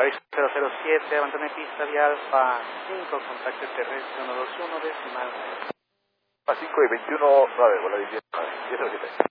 aviso 007, abandone pista vía Alfa 5, contacto terrestre 121, decimal. A 5 y 21, 9, vuelo 19, 1007.